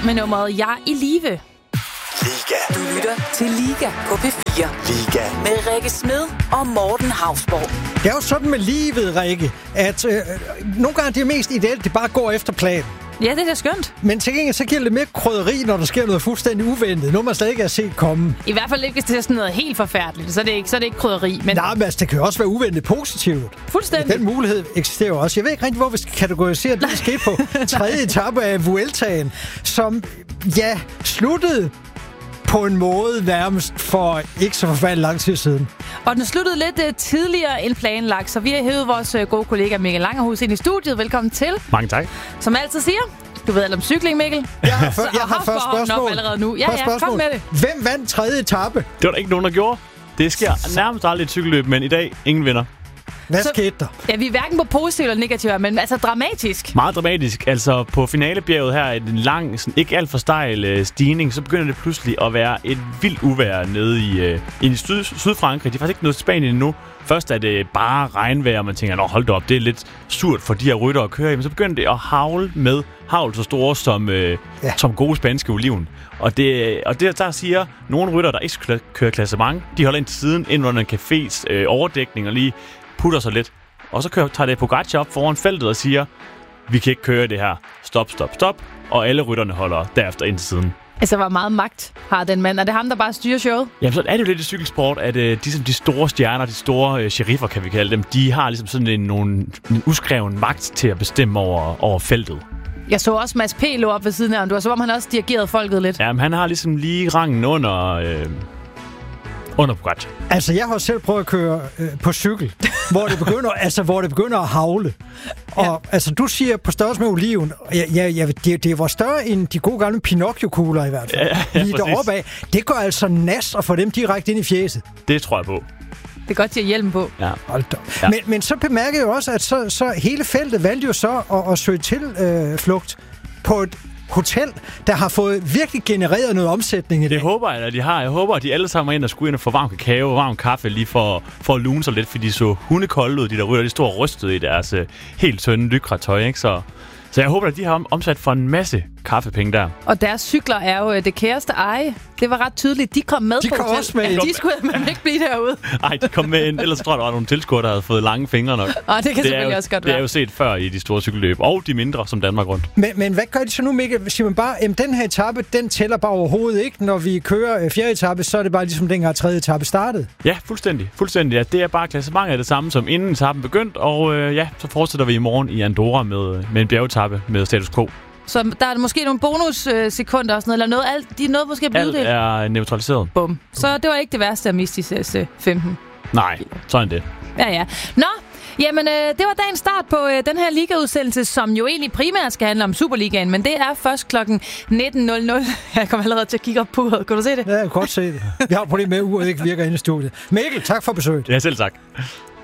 med nummeret Jeg i live. Liga. Du lytter til Liga på P4. Liga. Med Rikke Smed og Morten Hausborg. Det er jo sådan med livet, Rikke, at nogle gange det er mest ideelt, det bare går efter planen. Ja, det er da skønt. Men til gengæld så giver det lidt mere krydderi, når der sker noget fuldstændig uventet. Noget, man slet ikke har set komme. I hvert fald ikke, hvis det er sådan noget helt forfærdeligt. Så er det ikke krydderi. Men... Nej, men altså, det kan jo også være uventet positivt. Fuldstændig. Den mulighed eksisterer jo også. Jeg ved ikke rigtig, hvor vi skal kategorisere det, der skete på tredje etape af Vueltaen, som, ja, sluttede på en måde nærmest for ikke så forfærdelig lang tid siden. Og den sluttede lidt tidligere end planlagt, så vi har hævet vores gode kollega Mikkel Langerhus ind i studiet. Velkommen til. Mange tak. Som altid siger, du ved alt om cykling, Mikkel. Jeg har først spørgsmål. Allerede nu. Ja, kom med det. Hvem vandt tredje etape? Det var der ikke nogen, der gjorde. Det sker nærmest aldrig et cykelløb, men i dag ingen vinder. Hvad skete der? Ja, vi er hverken på positivt eller negativt, men altså dramatisk. Meget dramatisk. Altså på finalebjerget her, en lang, sådan, ikke alt for stejl stigning, så begynder det pludselig at være et vildt uvejr nede i Sydfrankrig. De er faktisk ikke nået til Spanien endnu. Først er det bare regnvejr, og man tænker, hold da op, det er lidt surt for de her ryttere at køre i. Men så begynder det at hagle med havl så store som gode spanske oliven. Og der siger nogle ryttere, der ikke kører klassement, de holder ind til siden, ind under en cafés overdækning og lige putter sig lidt. Og så tager det Pogacar op foran feltet og siger, vi kan ikke køre det her. Stop. Og alle rytterne holder derefter ind til siden. Altså, hvor meget magt har den mand? Er det ham, der bare styrer showet? Jamen, så er det jo lidt i cykelsport, at de store stjerner, de store sheriffer, kan vi kalde dem, de har ligesom sådan en uskreven magt til at bestemme over feltet. Jeg så også Mads P. lå op ved siden af ham. Det var som om, han også dirigerede folket lidt. Ja, men han har ligesom lige rangen under Pogacar. Altså, jeg har selv prøvet at køre på cykel, hvor det begynder at hagle. Og altså, du siger på størrelse med oliven, det var større end de gode gamle Pinocchio-kugler i hvert fald. Ja, lige deroppe af. Det går altså nas at få dem direkte ind i fjeset. Det tror jeg på. Det er godt til at hjælpe på. Ja. Ja. Men så bemærker jeg jo også, at så hele feltet valgte jo så at søge til flugt på et hotel, der har fået virkelig genereret noget omsætning i det. Det håber jeg, at de har. Jeg håber, at de alle sammen er ind og skulle ind og få varm kakao og varm kaffe lige for at lune sig lidt, fordi de så hundekolde ud, de der rytter. De stod rystet i deres helt tynde lykratøj, ikke? Så jeg håber, at de har omsat for en masse kaffepenge der. Og deres cykler er jo det kæreste eje. Det var ret tydeligt. De kom med på hotel. Også med. De skulle ikke blive derude. Nej, de kom med ind. Ellers tror jeg, der var nogle tilskuere, der havde fået lange fingre nok. Og det kan selvfølgelig også godt være. Det er jo set før i de store cykelløb, og de mindre som Danmark rundt. Men hvad gør de så nu, Mikkel? Siger man bare, den her etape, den tæller bare overhovedet ikke. Når vi kører fjerde etape, så er det bare ligesom dengang tredje etape startede. Ja, fuldstændig. Ja, det er bare klassementet af det samme som inden etappen begyndte. Og så fortsætter vi i morgen i Andorra med en bjergetape med status quo. Så der er måske nogle bonussekunder og sådan noget, eller noget, de nåede måske at blive det. Alt er neutraliseret. Bum. Så det var ikke det værste at miste de sidste 15. Nej, sådan det. Ja. Nå, jamen det var dagens start på den her ligaudsendelse, som jo egentlig primært skal handle om Superligaen, men det er først kl. 19.00. Jeg kommer allerede til at kigge op på uret. Kan du se det? Ja, jeg kan godt se det. Vi har et problem med, at uret ikke virker inde i studiet. Mikkel, tak for besøget. Ja, selv tak.